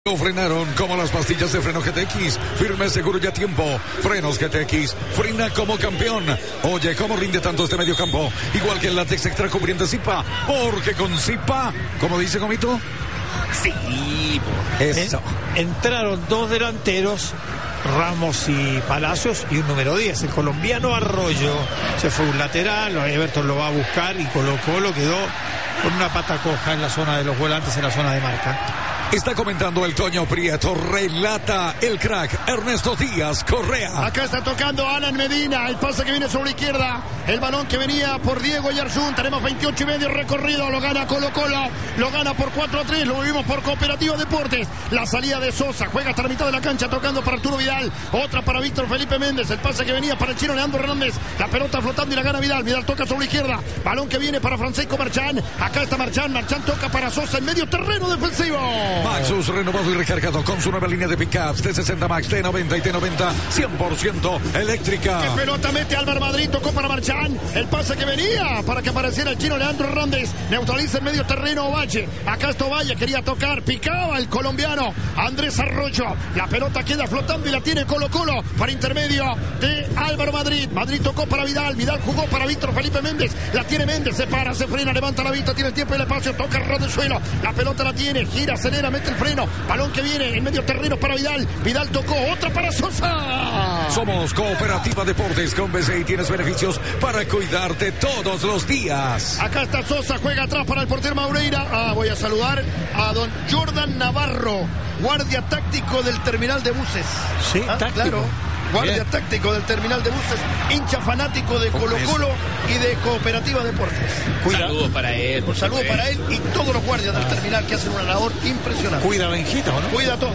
Lo frenaron como las pastillas de freno GTX. Firme, seguro y a tiempo. Frenos GTX. Frena como campeón. Oye, ¿cómo rinde tanto este medio campo? Igual que el látex extra cubriente Zipa. Porque con Zipa, ¿cómo dice Comito? Sí, eso. Entraron dos delanteros, Ramos y Palacios, y un número 10, el colombiano Arroyo. Se fue un lateral, Everton lo va a buscar y Colo-Colo quedó con una pata coja en la zona de los volantes, en la zona de marca. Está comentando el Toño Prieto, relata el crack Ernesto Díaz Correa. Acá está tocando Alan Medina, el pase que viene sobre la izquierda, el balón que venía por Diego Yarzún. Tenemos 28 y medio recorrido, lo gana Colo-Colo, lo gana por 4-3, lo vivimos por Cooperativa Deportes. La salida de Sosa, juega hasta la mitad de la cancha tocando para Arturo Vidal, otra para Víctor Felipe Méndez, el pase que venía para el chino Leandro Hernández, la pelota flotando y la gana Vidal. Vidal toca sobre la izquierda, balón que viene para Francisco Marchán, acá está Marchán toca para Sosa en medio terreno defensivo. Maxus renovado y recargado con su nueva línea de pickups T60 Max, T90 y T90 100% eléctrica. Que pelota mete Álvaro Madrid, tocó para Marchán, el pase que venía para que apareciera el chino Leandro Hernández, neutraliza el medio terreno Ovalle, acá está Ovalle, quería tocar, picaba el colombiano Andrés Arroyo, la pelota queda flotando y la tiene Colo-Colo para intermedio de Álvaro Madrid. Madrid tocó para Vidal, Vidal jugó para Víctor Felipe Méndez, la tiene Méndez, se para, se frena, levanta la vista, tiene el tiempo y el espacio, toca el ras del suelo, la pelota la tiene, gira, acelera, mete el freno, balón que viene en medio terreno para Vidal, Vidal tocó, otra para Sosa. Somos Cooperativa Deportes, con BCI tienes beneficios para cuidarte todos los días. Acá está Sosa, juega atrás para el portero Maureira. Voy a saludar a don Jordan Navarro, guardia táctico del terminal de buses. Sí, táctico. Claro. Guardia Bien. táctico del terminal de buses, hincha fanático de Colo-Colo y de Cooperativa Deportes. Un saludo para él. Un saludo para él y todos los guardias del terminal que hacen una labor impresionante. Cuida Benjita, ¿o no? Cuida todo.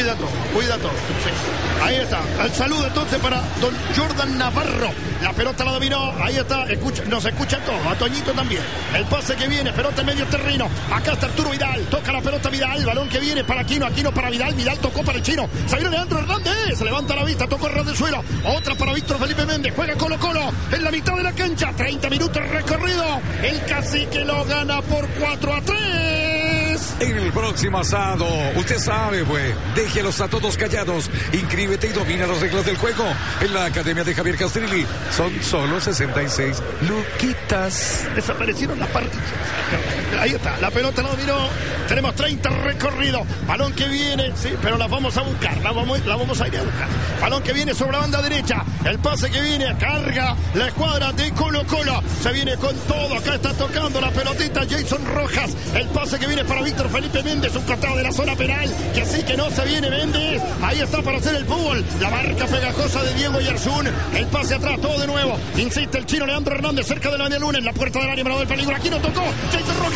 Sí. Ahí está. El saludo entonces para don Jordan Navarro. La pelota la dominó. Ahí está. Nos escucha todo. A Toñito también. El pase que viene. Pelota en medio terreno. Acá está Arturo Vidal. Toca la pelota Vidal. Balón que viene para Aquino. Aquino para Vidal. Vidal tocó para el chino. Se viene Leandro Hernández. Se levanta la vista. Tocó el ras del suelo. Otra para Víctor Felipe Méndez. Juega Colo-Colo en la mitad de la cancha. 30 minutos recorrido. El Cacique lo gana por 4-3. En el próximo asado, usted sabe, pues, déjelos a todos callados. Inscríbete y domina las reglas del juego en la Academia de Javier Castrilli. Son solo 66 luquitas. Desaparecieron las partes. Ahí está, la pelota la dominó. Tenemos 30 recorridos. Balón que viene, sí, pero la vamos a buscar. La vamos a ir a buscar. Balón que viene sobre la banda derecha. El pase que viene, carga la escuadra de Colo-Colo. Se viene con todo. Acá está tocando la pelotita Jason Rojas. El pase que viene para Víctor Felipe Méndez, un costado de la zona penal. Que sí que no se viene Méndez. Ahí está para hacer el fútbol. La marca pegajosa de Diego Yarzún. El pase atrás, todo de nuevo. Insiste el chino Leandro Hernández cerca de la media luna en la puerta del área, menor del peligro. Aquí no tocó. Jason Rojas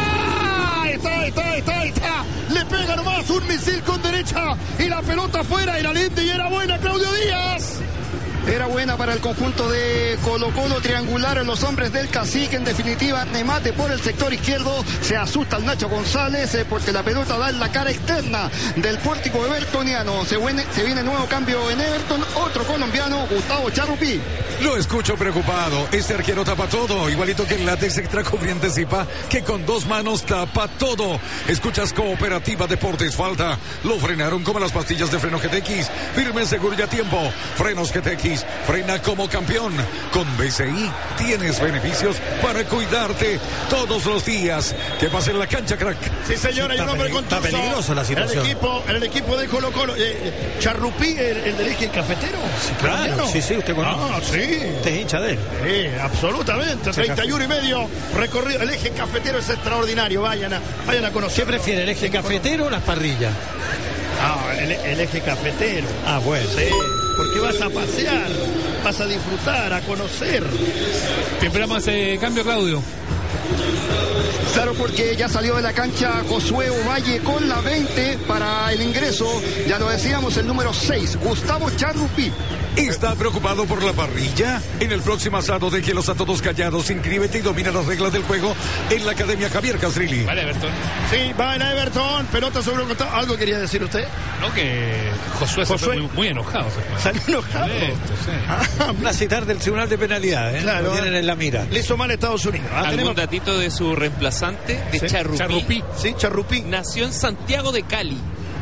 está. Le pega nomás un misil con derecha y la pelota afuera. Era linda y era buena, Claudio Díaz. Era buena para el conjunto de Colo-Colo, triangular en los hombres del Cacique. En definitiva, remate por el sector izquierdo. Se asusta el Nacho González porque la pelota da en la cara externa del pórtico evertoniano. Se viene nuevo cambio en Everton. Otro colombiano, Gustavo Charrupí. Lo escucho preocupado. Este arquero tapa todo, igualito que el látex extra cubriente Zipa, que con dos manos tapa todo. Escuchas Cooperativa Deportes, falta. Lo frenaron como las pastillas de freno GTX. Firme, seguro y a tiempo. Frenos GTX. Frena como campeón. Con BCI tienes beneficios para cuidarte todos los días. Que pase en la cancha, crack. Sí, señor, hay un hombre con Está peligrosa la situación. El equipo de Colo-Colo. Charrupí, el del eje cafetero. Sí, claro. Sí, usted conoce. Sí. Usted es hincha de él. Sí, absolutamente. 31 y medio recorrido. El eje cafetero es extraordinario. Vayan a conocer. ¿Qué prefiere, el eje cafetero o las parrillas? El eje cafetero. Bueno. Sí, porque vas a pasear, vas a disfrutar, a conocer. Temprano ese cambio, Claudio. Claro, porque ya salió de la cancha Josué Ovalle con la 20 para el ingreso. Ya lo decíamos, el número 6, Gustavo Charrupí. ¿Está preocupado por la parrilla? En el próximo asado, déjelos a todos callados. Inscríbete y domina las reglas del juego en la Academia Javier Castrilli. Vale, Everton. Sí, va en Everton. Pelota sobre un costado. ¿Algo quería decir usted? No, que Josué se fue muy enojado. Salió enojado. Una citar del Tribunal de Penalidad, ¿eh? Claro. Lo tienen en la mira. Le hizo mal a Estados Unidos. ¿Algún datito de su reemplazante? De Sí. Charrupí. Sí, Charrupí. Nació en Santiago de Cali.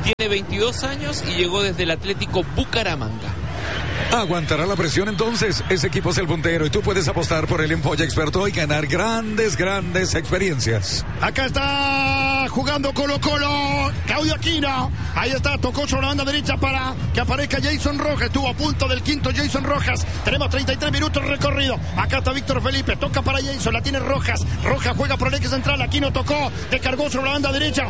Tiene 22 años y llegó desde el Atlético Bucaramanga. Aguantará la presión entonces. Ese equipo es el puntero y tú puedes apostar por el Empolla Experto y ganar grandes experiencias. Acá está jugando Colo-Colo, Claudio Aquino. Ahí está, tocó sobre la banda derecha para que aparezca Jason Rojas. Estuvo a punto del quinto Jason Rojas. Tenemos 33 minutos recorrido. Acá está Víctor Felipe, toca para Jason, la tiene Rojas. Rojas juega por el eje central, Aquino tocó, descargó sobre la banda derecha.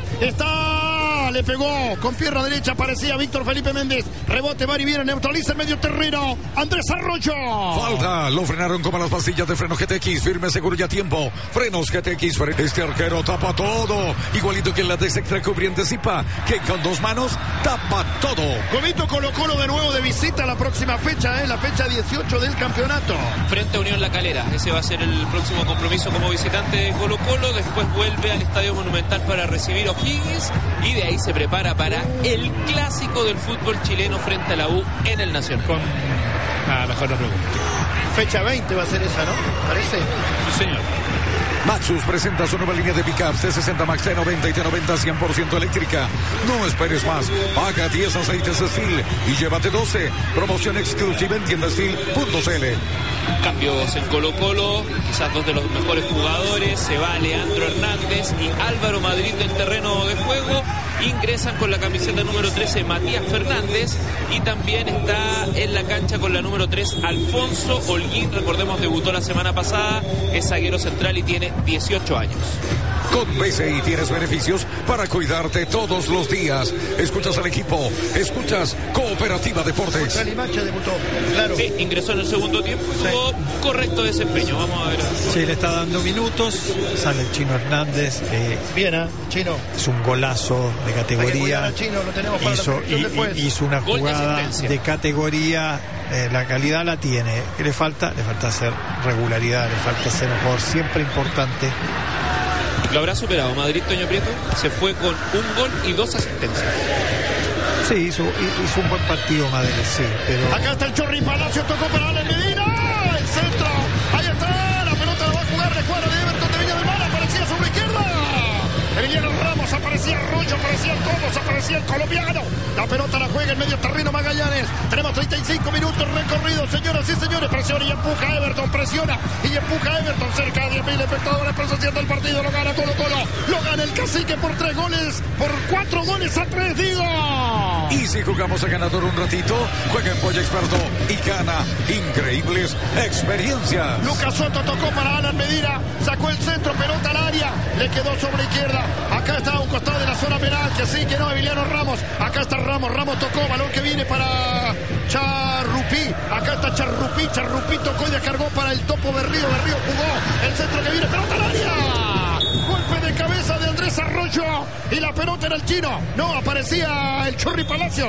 Le pegó con pierna derecha, parecía Víctor Felipe Méndez. Rebote, va y viene, neutraliza el medio terreno. Andrés Arroyo. Falta, lo frenaron como las pastillas de frenos GTX. Firme, seguro y a tiempo. Frenos GTX. Este arquero tapa todo. Igualito que en la Dex Extra cubriente Zipa, que con dos manos tapa todo. Comito Colo-Colo de nuevo de visita la próxima fecha, la fecha 18 del campeonato. Frente a Unión La Calera. Ese va a ser el próximo compromiso como visitante de Colo-Colo. Después vuelve al Estadio Monumental para recibir O'Higgins. Y de ahí se prepara para el clásico del fútbol chileno frente a la U en el Nacional. Mejor no pregunto. Fecha 20 va a ser esa, ¿no? Parece. Sí, señor. Maxus presenta su nueva línea de pickups T60 Max T90 y T90 100% eléctrica. No esperes más. Paga 10 aceites Steel y llévate 12. Promoción exclusiva en tiendasteel.cl. Cambios en Colo-Colo, quizás dos de los mejores jugadores. Se va Leandro Hernández y Álvaro Madrid del terreno de juego. Ingresan con la camiseta número 13 Matías Fernández y también está en la cancha con la número 3 Alfonso Holguín. Recordemos, debutó la semana pasada, es zaguero central y tiene 18 años. Con BCI tienes beneficios para cuidarte todos los días. Escuchas al equipo, escuchas Cooperativa Deportes. Calimacha debutó, claro. Sí, ingresó en el segundo tiempo y tuvo correcto desempeño. Vamos a ver. Sí, le está dando minutos. Sale el Chino Hernández. Bien, Chino. Es un golazo de categoría. Chino, lo tenemos para hizo una jugada de categoría. La calidad la tiene. ¿Qué le falta? Le falta hacer regularidad, le falta ser un jugador siempre importante. ¿Lo habrá superado Madrid, Toño Prieto? Se fue con un gol y 2 asistencias. Sí, hizo un buen partido Madrid, sí. Pero... Acá está el Chorri Palacio, tocó para Alan Medina. El centro. Ahí está. La pelota la va a jugar de cuadra de Everton de Viña del Mar. Aparecía sobre la izquierda. Emiliano Ramos, aparecía Arroyo, aparecía el Cobos, aparecía el colombiano. La pelota la juega en medio terreno Magallanes. Tenemos 35 minutos recorridos, señoras y señores. Presiona y empuja a Everton, presiona y empuja a Everton. Cerca de 10.000 espectadores presenciando el partido. Lo gana Colo-Colo. Lo gana el Cacique por 3 goles, por 4 goles a 3, digo. Y si jugamos a ganador un ratito, juega en Polla Experto y gana increíbles experiencias. Lucas Soto tocó para Alan Medina. Sacó el centro, pelota al área. Le quedó sobre la izquierda. Acá está a un costado de la zona penal, que sí, que no, Emiliano Ramos. Acá está Ramos tocó, balón que viene para Charrupí. Acá está Charrupí tocó y descargó para el Topo Berrío jugó, el centro que viene, pelota al área. Golpe de cabeza de Andrés Arroyo y la pelota era el Chino. No, aparecía el Chorri Palacios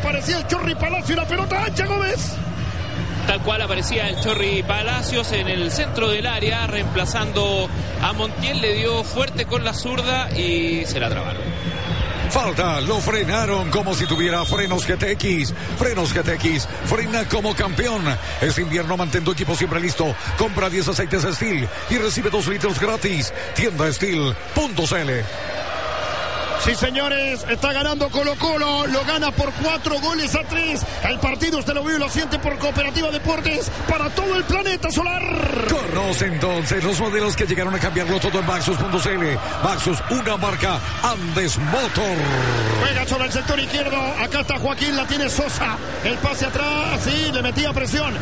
y la pelota ancha, Gómez. Tal cual aparecía el Chorri Palacios en el centro del área, reemplazando a Montiel. Le dio fuerte con la zurda y se la trabaron. Falta, lo frenaron como si tuviera frenos GTX. Frenos GTX, frena como campeón. Este invierno mantén tu equipo siempre listo. Compra 10 aceites Steel y recibe 2 litros gratis. Tiendasteel.cl. Sí, señores, está ganando Colo-Colo, lo gana por 4 goles a 3. El partido usted lo vive y lo siente por Cooperativa Deportes para todo el planeta solar. Conoce entonces los modelos que llegaron a cambiarlo todo en Maxus.cl. Maxus, una marca Andes Motor. Juega sobre el sector izquierdo, acá está Joaquín, la tiene Sosa. El pase atrás, sí, le metía presión.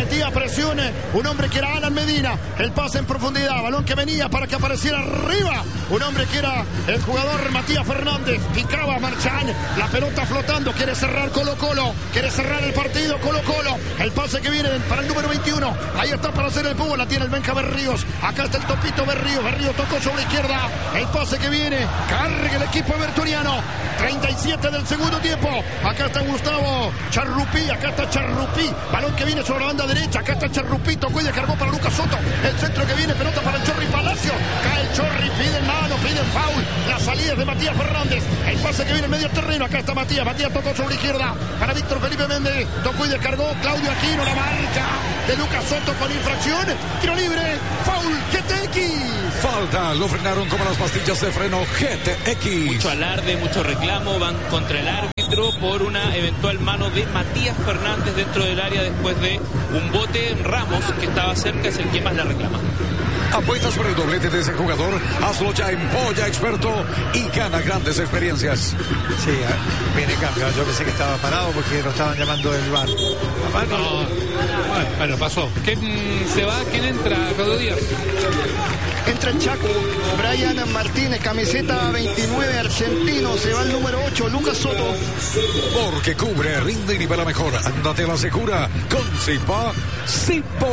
Un hombre que era Alan Medina. El pase en profundidad, balón que venía para que apareciera arriba. Un hombre que era el jugador Matías Fernández, picaba Marchán, la pelota flotando, quiere cerrar Colo-Colo, quiere cerrar el partido Colo-Colo, el pase que viene para el número 21, ahí está para hacer el fútbol, la tiene el Benja Berríos, acá está el Topito Berríos tocó sobre la izquierda, el pase que viene, carga el equipo evertoniano, 37 del segundo tiempo, acá está Gustavo Charrupí, balón que viene sobre la banda derecha, acá está Charrupí, tocó y descargó para Lucas Soto, el centro que viene, pelota para el Chorri Palacio, cae el Chorri, piden mano, piden foul, la salida es de Matías Fernández. El pase que viene en medio terreno. Acá está Matías. Matías tocó sobre la izquierda para Víctor Felipe Méndez. Tocó y descargó. Claudio Aquino, la marca de Lucas Soto con infracción. Tiro libre. Foul GTX. Falta, lo frenaron como las pastillas de freno GTX. Mucho alarde, mucho reclamo, van contra el árbitro por una eventual mano de Matías Fernández dentro del área después de un bote. Ramos, que estaba cerca, es el que más la reclama. Apuestas por el doblete de ese jugador, hazlo ya en Polla Experto y gana grandes experiencias. Sí, viene cambio. Yo pensé que estaba parado porque lo estaban llamando del bar. Bueno, pasó. ¿Quién se va? ¿Quién entra? Rodrigo Díaz. Entra el Chaco, Brian Martínez, camiseta 29, argentino. Se va el número 8, Lucas Soto. Porque cubre, rinde y nivela mejor. Ándate a la segura con Zipa Zipo.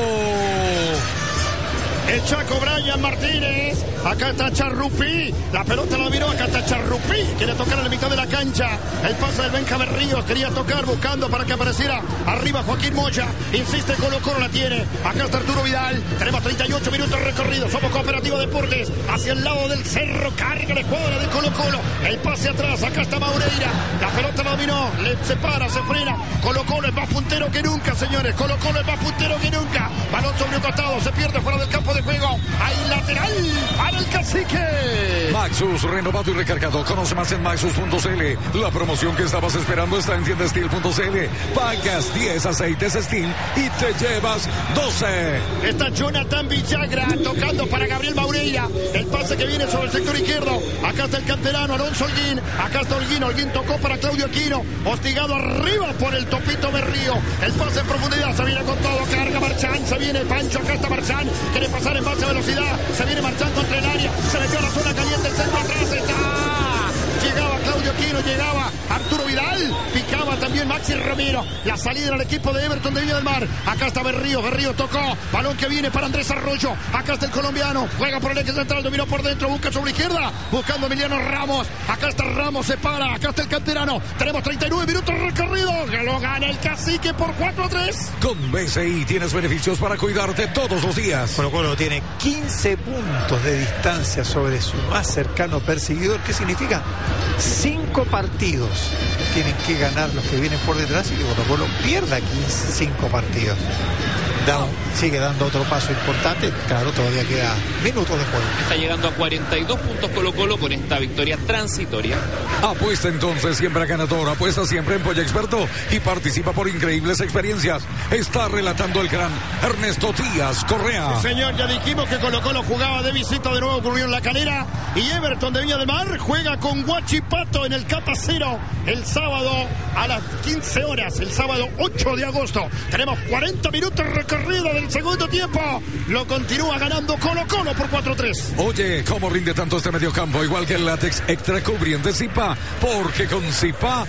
El Chaco Brian Martínez. Acá está Charrupí. La pelota la miró. Acá está Charrupí. Quiere tocar en la mitad de la cancha. El pase del Benjamín Ríos. Quería tocar buscando para que apareciera arriba Joaquín Moya. Insiste, Colo-Colo la tiene. Acá está Arturo Vidal. Tenemos 38 minutos recorridos. Somos Cooperativa Deportes. Hacia el lado del cerro. Carga la escuadra de Colo-Colo. El pase atrás. Acá está Maureira. La pelota la dominó. Le separa, se frena. Colo-Colo es más puntero que nunca, señores. Colo-Colo es más puntero que nunca. Balón sobre un costado. Se pierde fuera del campo de juego. Hay lateral para el Cacique. Maxus, renovado y recargado. Conoce más en Maxus.cl. La promoción que estabas esperando está en tiendastil.cl. Pagas 10 aceites Steel y te llevas 12. Está Jonathan Villagra tocando para Gabriel Maureira. El pase que viene sobre el sector izquierdo. Acá está el canterano Alonso Holguín. Acá está Holguín. Holguín tocó para Claudio Aquino. Hostigado arriba por el Topito Berrío. El pase en profundidad. Se viene con todo. Carga Marchán. Se viene Pancho. Acá está Marchán. Quiere pasar en base a velocidad. Se viene Marchán contra el área. Se metió a la zona caliente. El centro atrás está. Llegaba Claudio Aquino, llegaba Arturo Vidal, picaba también Maxi Romero. La salida del equipo de Everton de Viña del Mar. Acá está Berrío, Berrío tocó. Balón que viene para Andrés Arroyo. Acá está el colombiano, juega por el eje central, dominó por dentro, busca sobre la izquierda, buscando a Emiliano Ramos. Acá está Ramos, se para, acá está el canterano. Tenemos 39 minutos recorridos. Lo gana el Cacique por 4-3. Con BCI tienes beneficios para cuidarte todos los días. Colo-Colo tiene 15 puntos de distancia sobre su más cercano perseguidor. ¿Qué significa? 5 partidos tienen que ganar los que vienen por detrás y que Colo-Colo pierda 5 partidos. Sigue dando otro paso importante. Claro, todavía queda minutos de juego. Está llegando a 42 puntos Colo-Colo con esta victoria transitoria. Apuesta entonces siempre a ganador. Apuesta siempre en Polla Experto y participa por increíbles experiencias. Está relatando el gran Ernesto Díaz Correa. Sí, señor, ya dijimos que Colo-Colo jugaba de visita de nuevo, ocurrió en La Calera. Y Everton de Viña del Mar juega con Huachipato en el Capa Cero el sábado a las 15 horas. El sábado 8 de agosto. Tenemos 40 minutos recorridos del segundo tiempo. Lo continúa ganando Colo-Colo por 4-3. Oye, ¿cómo rinde tanto este mediocampo? Igual que el látex extra cubriente Zipa. Porque con Zipa,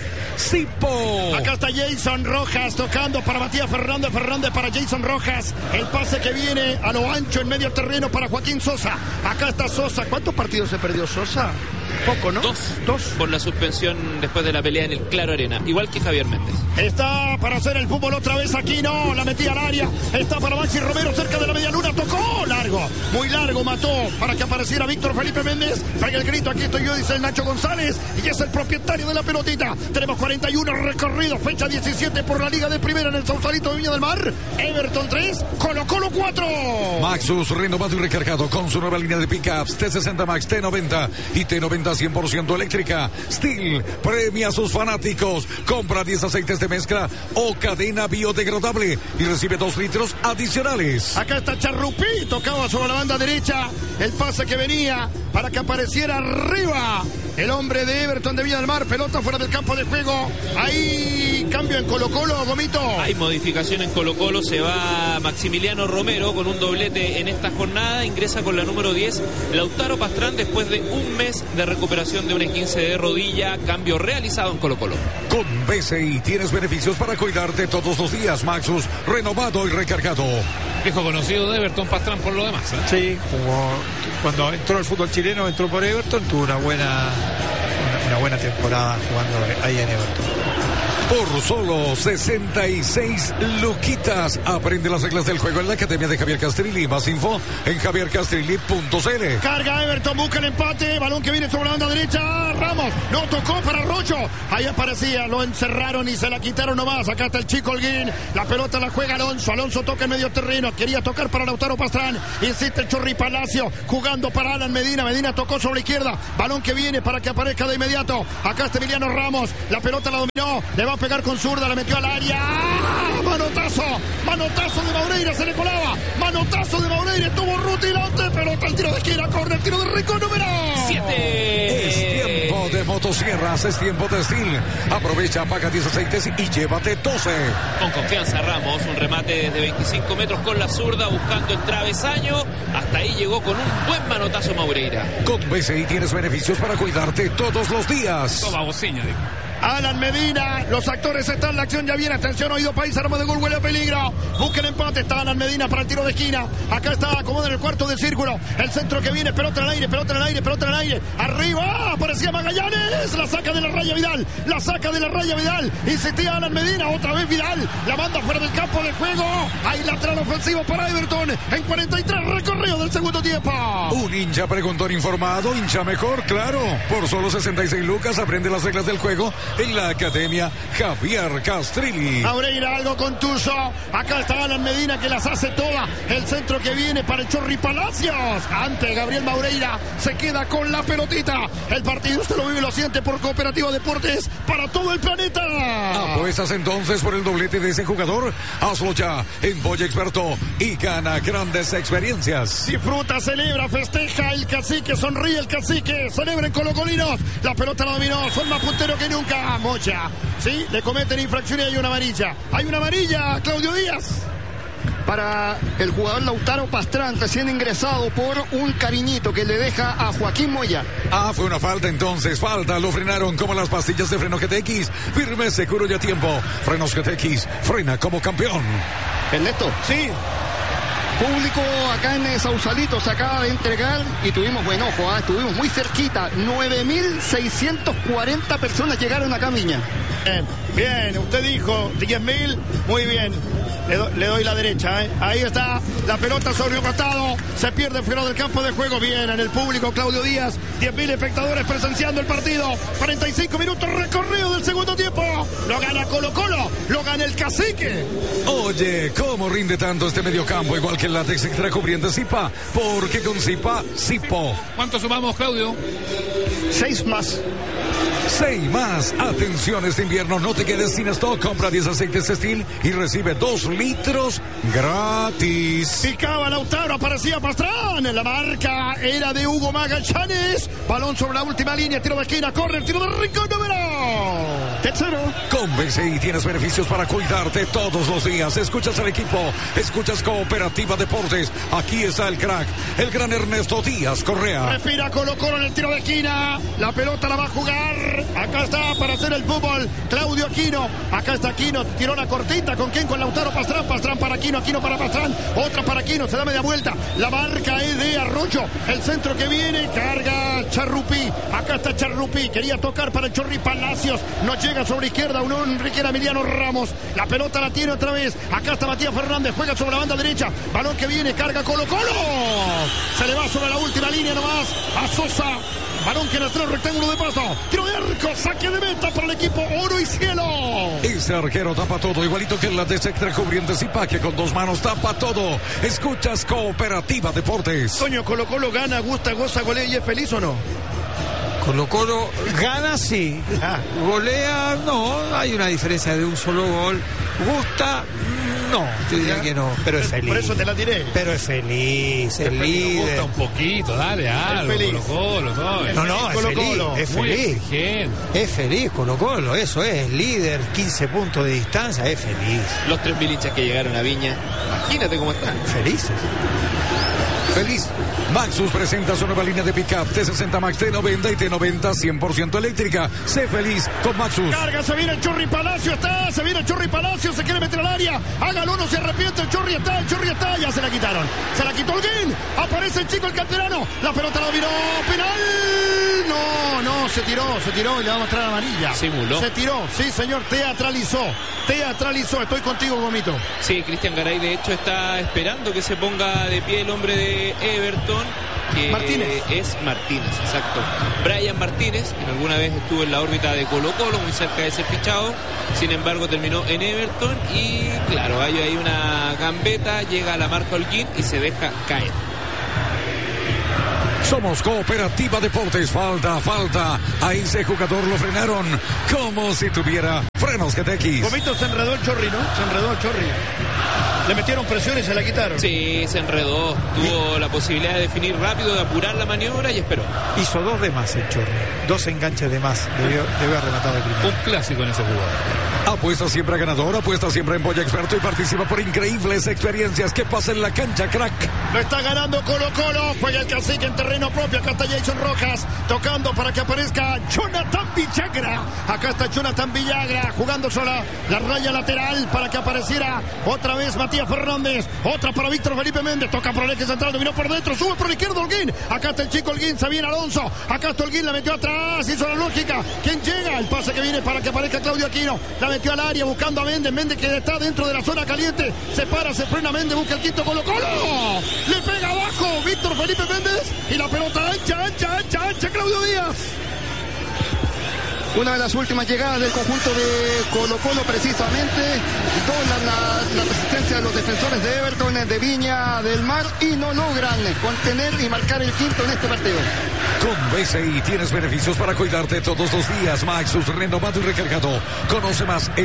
Zipo. Acá está Jason Rojas tocando para Matías Fernández. Fernández para Jason Rojas. El pase que viene a lo ancho en medio terreno para Joaquín Sosa. Acá está Sosa. ¿Cuántos partidos se perdió Sosa? Poco, ¿no? Dos por la suspensión después de la pelea en el Claro Arena, igual que Javier Méndez. Está para hacer el fútbol otra vez aquí, no, la metía al área. Está para Maxi Romero cerca de la media luna, tocó largo, muy largo, mató para que apareciera Víctor Felipe Méndez. Pega el grito, aquí estoy yo, dice el Nacho González, y es el propietario de la pelotita. Tenemos 41 recorridos, fecha 17 por la Liga de Primera en el Sausalito de Viña del Mar. Everton 3, Colo-Colo 4. Maxus renovado y recargado con su nueva línea de pickups T60 Max, T90 y T90 100% eléctrica. Steel premia a sus fanáticos. Compra 10 aceites de mezcla o cadena biodegradable y recibe 2 litros adicionales. Acá está Charrupí, tocaba sobre la banda derecha. El pase que venía para que apareciera arriba el hombre de Everton de Viña del Mar. Pelota fuera del campo de juego. Ahí cambio en Colo-Colo, Gomito. Hay modificación en Colo-Colo. Se va Maximiliano Romero con un doblete en esta jornada. Ingresa con la número 10 Lautaro Pastrán después de un mes de recuperación de un esguince de rodilla. Cambio realizado en Colo-Colo. Con BCI tienes beneficios para cuidarte todos los días. Maxus renovado y recargado. Viejo conocido de Everton Pastrán por lo demás, ¿eh? Sí, jugó, cuando entró al fútbol chileno, entró por Everton, tuvo una buena temporada jugando ahí en Everton. Por solo 66 luquitas. Aprende las reglas del juego en la Academia de Javier Castrilli. Más info en javiercastrilli.cl. Carga Everton, busca el empate. Balón que viene sobre la banda derecha. Ramos. No tocó para Arroyo. Ahí aparecía, lo encerraron y se la quitaron nomás. Acá está el chico Holguín. La pelota la juega Alonso. Alonso toca en medio terreno. Quería tocar para Lautaro Pastrán. Insiste el Chorri Palacio. Jugando para Alan Medina. Medina tocó sobre izquierda. Balón que viene para que aparezca de inmediato. Acá está Emiliano Ramos. La pelota la dominó. Le va a pegar con zurda. La metió al área. ¡Ah! Manotazo. Manotazo de Maureira. Se le colaba. Manotazo de Maureira. Tuvo rutilante. Pelota al tiro de esquina. Corre el tiro de Rico número 7. Es tiempo de motosierras, es tiempo de Steel. Aprovecha, paga 10 aceites y llévate 12. Con confianza Ramos, un remate desde 25 metros con la zurda buscando el travesaño. Hasta ahí llegó con un buen manotazo Maureira. Con BCI tienes beneficios para cuidarte todos los días. Toma bocina, digo. Alan Medina, los actores están, la acción ya viene, atención, oído país, arma de gol, huele a peligro, busca el empate, está Alan Medina para el tiro de esquina, acá está, acomoda en el cuarto del círculo, el centro que viene, pelota en el aire, pelota en el aire, pelota en el aire, arriba, aparecía Magallanes, la saca de la raya Vidal, la saca de la raya Vidal, insistía Alan Medina, otra vez Vidal, la manda fuera del campo de juego, hay lateral ofensivo para Everton, en 43 recorrido del segundo tiempo. Un hincha preguntón informado, hincha mejor, claro, por solo 66 lucas aprende las reglas del juego en la Academia Javier Castrilli. Maureira algo contuso. Acá está Alan Medina que las hace todas. El centro que viene para el Chorri Palacios. Antes Gabriel Maureira se queda con la pelotita. El partido usted lo vive y lo siente por Cooperativa Deportes para todo el planeta. ¿Apuestas entonces por el doblete de ese jugador? Hazlo ya en Boya Experto y gana grandes experiencias. Disfruta, celebra, festeja el cacique, sonríe el cacique. Celebren colocolinos. La pelota la dominó. Son más punteros que nunca. Mocha, sí, le cometen infracción y hay una amarilla. Hay una amarilla, Claudio Díaz. Para el jugador Lautaro Pastrán, recién ingresado por un cariñito que le deja a Joaquín Moya. Fue una falta entonces, falta, lo frenaron como las pastillas de freno GTX. Firme, seguro y a tiempo. Frenos GTX, frena como campeón. Ernesto. Sí. Público acá en Sausalito se acaba de entregar y tuvimos buen ojo, estuvimos muy cerquita. 9.640 personas llegaron acá a Viña. Bien, usted dijo 10.000, muy bien. Le doy la derecha, Ahí está la pelota sobre un costado. Se pierde fuera del campo de juego. Bien en el público, Claudio Díaz. 10.000 espectadores presenciando el partido. 45 minutos recorrido del segundo tiempo. Lo gana Colo-Colo. Lo gana el cacique. Oye, ¿cómo rinde tanto este mediocampo? Igual que el látex extra cubriente Zipa. Porque con Zipa, Zipo. ¿Cuánto sumamos, Claudio? 6 más. 6 más. Atención, este invierno no te quedes sin stock. Compra 10 aceites Steel y recibe 2 litros gratis. Picaba Lautaro, aparecía Pastrán. La marca era de Hugo Magallanes. Balón sobre la última línea, tiro de esquina, corre el tiro de Rico número tercero. Con BCI tienes beneficios para cuidarte todos los días. Escuchas al equipo, escuchas Cooperativa Deportes. Aquí está el crack, el gran Ernesto Díaz Correa. Respira Colo-Colo en el tiro de esquina. La pelota la va a jugar. Acá está para hacer el fútbol Claudio Aquino. Acá está Aquino, tiró la cortita. ¿Con quién? Con Lautaro Pastrán. Pastrán para Aquino, Aquino para Pastrán. Otra para Aquino, se da media vuelta. La marca es de Arroyo. El centro que viene, carga Charrupí. Acá está Charrupí, quería tocar para el Chorri Palacios. No llega sobre izquierda, un Enrique Emiliano Ramos. La pelota la tiene otra vez. Acá está Matías Fernández, juega sobre la banda derecha. Balón que viene, carga Colo-Colo. Se le va sobre la última línea nomás a Sosa. Balón que nació el rectángulo de pasto. Tiro de arco, saque de meta para el equipo Oro y Cielo. Ese arquero tapa todo, igualito que la de extra cubriente Zipa, que con 2 manos tapa todo. Escuchas Cooperativa Deportes. Coño, Colo-Colo gana, gusta, goza, golea y es feliz, ¿o no? Colo-Colo gana, sí. Golea, no. Hay una diferencia de un solo gol. Gusta, no. Yo diría que no, pero es feliz. Por eso te la tiré. Pero es feliz, el líder. Gusta un poquito, dale algo. Colo-Colo, No, es feliz. Es feliz. Es feliz Colo-Colo, eso es. Líder, 15 puntos de distancia, es feliz. Los 3.000 hinchas que llegaron a Viña, imagínate cómo están. Felices. Feliz. Maxus presenta su nueva línea de pick-up T60 Max, T90 y T90 100% eléctrica. Sé feliz con Maxus. Carga, se viene el Chorri Palacio, se viene el Chorri Palacio, se quiere meter al área. Hágalo, no se arrepiente, el Chorri está, ya se la quitaron. Se la quitó Holguín, aparece el chico, el canterano. La pelota la viró, penal. No, se tiró y le va a mostrar amarilla. Simuló. Se tiró, sí señor, teatralizó. Estoy contigo, Gomito. Sí, Cristian Garay de hecho está esperando que se ponga de pie el hombre de Everton. que Martínez. es Martínez, exacto. Brian Martínez, que alguna vez estuvo en la órbita de Colo-Colo, muy cerca de ser fichado, sin embargo terminó en Everton y claro, hay ahí una gambeta, llega a la marca Holguín y se deja caer. Somos Cooperativa Deportes. Falta. A ese jugador lo frenaron como si tuviera frenos GTX. Gomito se enredó el Chorri, ¿no? Se enredó el Chorri. Le metieron presión y se la quitaron. Sí, se enredó. Tuvo la posibilidad de definir rápido, de apurar la maniobra y esperó. Hizo 2 de más el Chorri. 2 enganches de más. Debió haber rematado el primero. Un clásico en ese jugador. Apuesta siempre a ganador, apuesta siempre en Boya Experto y participa por increíbles experiencias. ¿Qué pasa en la cancha, crack? Lo está ganando Colo-Colo. Juega el Cacique en terreno propio. Acá está Jason Rojas tocando para que aparezca Jonathan Villagra. Acá está Jonathan Villagra jugando sola la raya lateral para que apareciera otra vez Matías Fernández. Otra para Víctor Felipe Méndez. Toca por el eje central, dominó por dentro, sube por la izquierda Holguín. Acá está el chico Holguín, se viene Alonso. Acá está Holguín, la metió atrás, hizo la lógica. ¿Quién llega? El pase que viene para que aparezca Claudio Aquino. La metió al área buscando a Méndez. Méndez que está dentro de la zona caliente. Se para, se frena Méndez, busca el quinto Colo-Colo. Le pega abajo Víctor Felipe Méndez y la pelota ancha, Claudio Díaz. Una de las últimas llegadas del conjunto de Colo-Colo precisamente. La resistencia de los defensores de Everton, de Viña del Mar, y no logran contener y marcar el quinto en este partido. Con BCI tienes beneficios para cuidarte todos los días. Maxus renovado y recargado. Conoce más en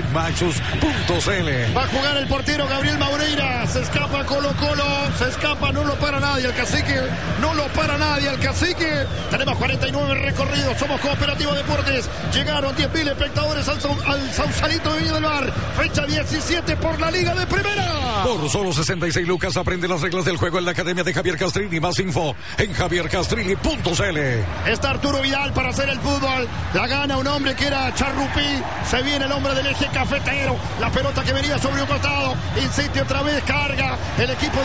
maxus.cl. Va a jugar el portero Gabriel Maureira. Se escapa Colo-Colo. Se escapa, no lo para nadie el Cacique. No lo para nadie el Cacique. Tenemos 49 recorridos. Somos Cooperativa Deportes. Llegaron 10.000 espectadores al Sausalito de Viña del Mar. Fecha 17 por la Liga de Primera. Por solo 66 lucas aprende las reglas del juego en la Academia de Javier Castrilli. Más info en javiercastrilli.cl. Está Arturo Vidal para hacer el fútbol. La gana un hombre que era Charrupí. Se viene el hombre del eje cafetero. La pelota que venía sobre un costado. Insiste otra vez, carga el equipo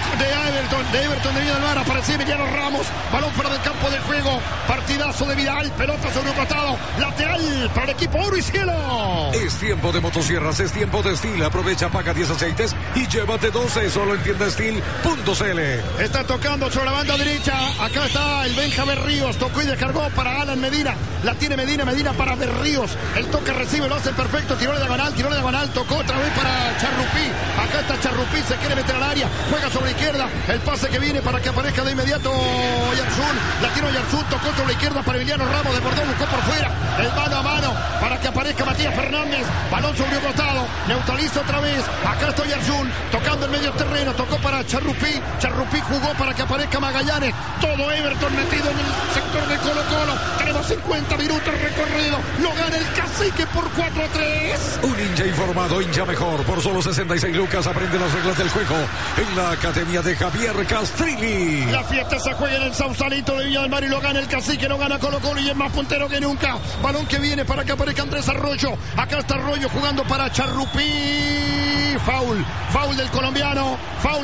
de Everton de Viña del Mar. Aparece Emiliano Ramos. Balón fuera del campo de juego. Partidazo de Vidal. Pelota sobre un costado. Lateral para el equipo Oro y Cielo. Es tiempo de motosierras, es tiempo de Steel. Aprovecha, paga 10 aceites y llévate 12. Solo en tiendasteel.cl. Está tocando sobre la banda derecha. Acá está el Benja Berríos. Tocó y descargó para Alan Medina. La tiene Medina para Berríos. El toque recibe, lo hace perfecto. Tiró de diagonal. Tocó otra vez para Charrupí. Acá está Charrupí, se quiere meter al área. Juega sobre la izquierda. El pase que viene para que aparezca de inmediato Yarzún. La tiró Yarzún. Tocó sobre la izquierda para Emiliano Ramos. Desbordó, buscó por fuera. El mano a mano para que aparezca Matías Fernández. Balón sobre un costado. Neutraliza otra vez. Acá está Yarzún. Tocando el medio terreno. Tocó para Charrupí. Charrupí jugó para que aparezca Magallanes. Todo Everton metido en el sector de Colo-Colo. Tenemos 50 minutos recorrido. Lo gana el Cacique por 4-3. Un hincha informado, hincha mejor. Por solo 66 lucas aprende las reglas del juego en la Academia de Javier Castrilli. La fiesta se juega en el Sausalito de Viña del Mar y lo gana el Cacique, lo gana Colo-Colo y es más puntero que nunca. Balón que viene para que aparezca Andrés Arroyo. Acá está Arroyo jugando para Charrupí. Foul del colombiano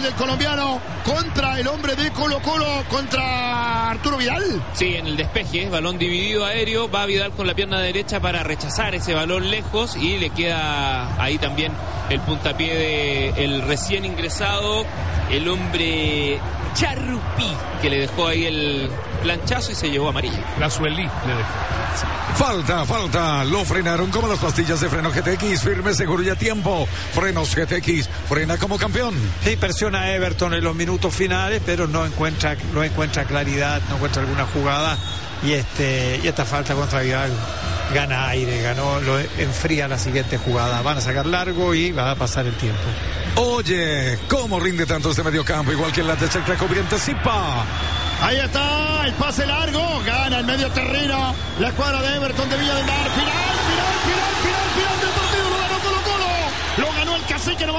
contra el hombre de Colo-Colo, contra Arturo Vidal. Sí, en el despeje, balón dividido aéreo, va Vidal con la pierna derecha para rechazar ese balón lejos y le queda ahí también el puntapié de el recién ingresado, el hombre Charrupí, que le dejó ahí el planchazo y se llevó amarilla. La Suelí le dejó. Falta. Lo frenaron como las pastillas de freno GTX. Firme, seguro y a tiempo. Frenos GTX. Frena como campeón. Sí, presiona a Everton en los minutos finales, pero no encuentra claridad, no encuentra alguna jugada. Y esta falta contra Vidal gana aire, lo enfría la siguiente jugada. Van a sacar largo y va a pasar el tiempo. Oye, ¿cómo rinde tanto este mediocampo? Igual que el lateral cubriente Zipa. Ahí está, el pase largo, gana el medio terreno, la escuadra de Everton de Viña del Mar, final del partido, lo ganó Colo-Colo, lo ganó el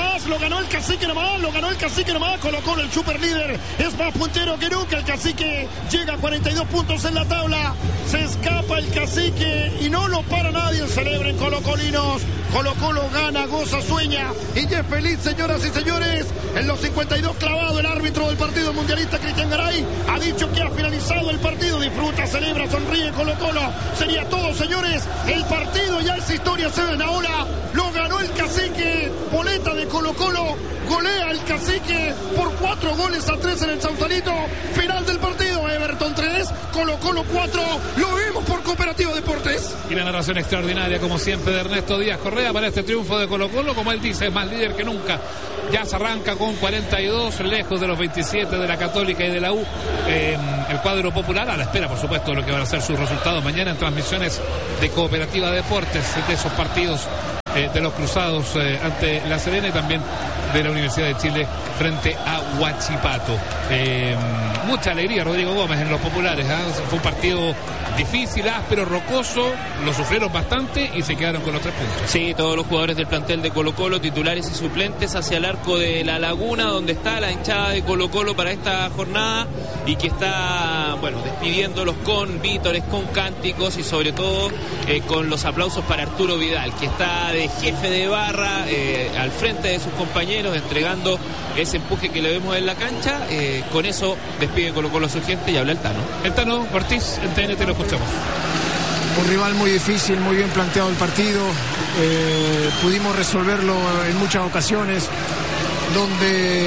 Cacique nomás, Colo-Colo el super líder, es más puntero que nunca, el Cacique llega a 42 puntos en la tabla, se escapa el Cacique y no lo para nadie, celebren colocolinos, Colo-Colo gana, goza, sueña y ya es feliz, señoras y señores. En los 52 clavado, el árbitro del partido mundialista Cristian Garay ha dicho que ha finalizado el partido. Disfruta, celebra, sonríe Colo-Colo. Sería todo, señores. El partido ya es historia, se ven ahora. Lo ganó el Cacique. goleta de Colo-Colo, golea el Cacique por 4-3 en el Sausalito. Final del partido, Everton 3, Colo-Colo 4. Lo vimos por Cooperativa Deportes. Y la narración extraordinaria, como siempre, de Ernesto Díaz Correa para este triunfo de Colo-Colo. Como él dice, es más líder que nunca. Ya se arranca con 42, lejos de los 27 de la Católica y de la U. El cuadro popular, a la espera, por supuesto, de lo que van a ser sus resultados mañana en transmisiones de Cooperativa Deportes, de esos partidos de los cruzados ante La Serena y también de la Universidad de Chile frente a Huachipato. Mucha alegría, Rodrigo Gómez, en los populares. Fue un partido difícil, áspero, rocoso, lo sufrieron bastante y se quedaron con los 3 puntos. Sí, todos los jugadores del plantel de Colo-Colo, titulares y suplentes, hacia el arco de La Laguna, donde está la hinchada de Colo-Colo para esta jornada y que está, despidiéndolos con vítores, con cánticos y sobre todo con los aplausos para Arturo Vidal, que está de jefe de barra al frente de sus compañeros, entregando ese empuje que le vemos en la cancha. Con eso despide Colo-Colo a su gente y habla el Tano. El Tano Ortiz, en TNT lo escuchamos. Un rival muy difícil, muy bien planteado el partido. Pudimos resolverlo en muchas ocasiones, donde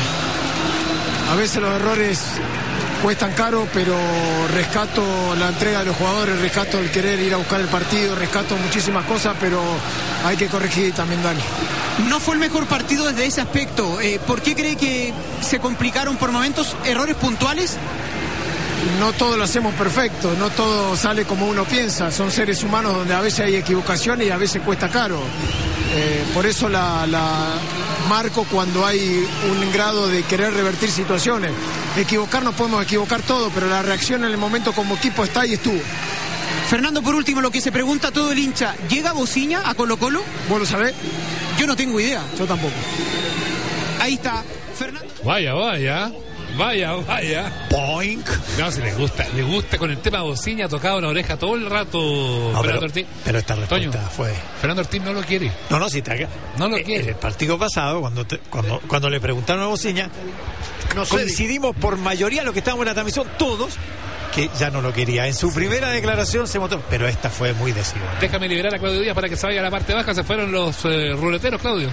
a veces los errores cuestan caro, pero rescato la entrega de los jugadores, rescato el querer ir a buscar el partido, rescato muchísimas cosas, pero hay que corregir también, Dani. No fue el mejor partido desde ese aspecto. ¿Por qué cree que se complicaron por momentos errores puntuales? No todo lo hacemos perfecto, no todo sale como uno piensa. Son seres humanos donde a veces hay equivocaciones y a veces cuesta caro. Por eso la marco cuando hay un grado de querer revertir situaciones. Equivocarnos podemos equivocar todo, pero la reacción en el momento como equipo está y estuvo. Fernando, por último, lo que se pregunta todo el hincha, ¿llega Bociña a Colo-Colo? ¿Vos lo sabés? Yo no tengo idea. Yo tampoco. Ahí está, Fernando. Vaya. Boink. No, si le gusta con el tema Bociña, ha tocado la oreja todo el rato. No, Fernando Ortiz. pero esta respuesta Toño, fue... Fernando Ortiz no lo quiere. No, si te... No lo quiere. En el partido pasado, cuando le preguntaron a Bociña, coincidimos por mayoría los que estábamos en la transmisión, todos, que ya no lo quería. En su primera declaración se mostró, pero esta fue muy decisiva. Déjame liberar a Claudio Díaz para que se vaya a la parte baja. Se fueron los ruleteros, Claudio.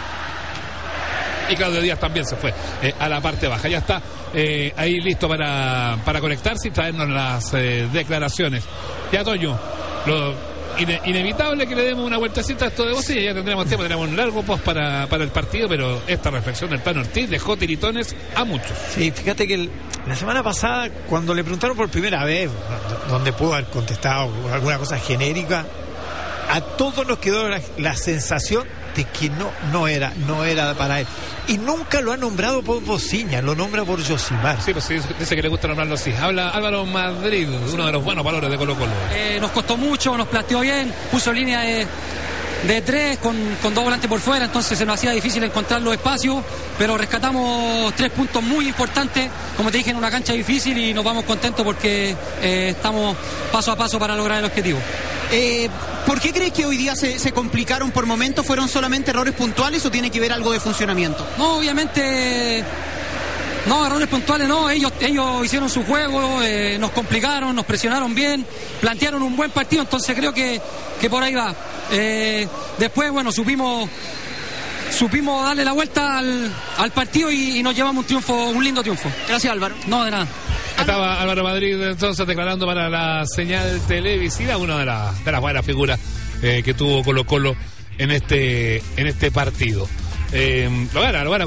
Y Claudio Díaz también se fue a la parte baja. Ya está ahí listo para conectarse y traernos las declaraciones. Ya, Toño, lo inevitable que le demos una vueltecita a esto de Bociña. Ya tendremos tiempo, tendremos un largo post para el partido, pero esta reflexión del Tano Ortiz dejó tiritones a muchos. Sí, fíjate que la semana pasada, cuando le preguntaron por primera vez, donde pudo haber contestado alguna cosa genérica, a todos nos quedó la sensación de que no era para él. Y nunca lo ha nombrado por Bociña, lo nombra por Yosimar. Sí, pues sí, dice que le gusta nombrarlo así. Habla Álvaro Madrid, uno de los buenos valores de Colo-Colo. Nos costó mucho, nos planteó bien, puso línea de 3 con 2 volantes por fuera, entonces se nos hacía difícil encontrar los espacios, pero rescatamos 3 puntos muy importantes, como te dije, en una cancha difícil, y nos vamos contentos porque estamos paso a paso para lograr el objetivo. ¿Por qué crees que hoy día se complicaron por momentos? ¿Fueron solamente errores puntuales o tiene que ver algo de funcionamiento? No, obviamente... No, errores puntuales no, ellos hicieron su juego, nos complicaron, nos presionaron bien, plantearon un buen partido, entonces creo que por ahí va. Después, supimos darle la vuelta al partido y nos llevamos un lindo triunfo. Gracias, Álvaro. No, de nada. Estaba Álvaro Madrid entonces declarando para la señal televisiva, una de las buenas figuras que tuvo Colo-Colo en este partido. Lo gana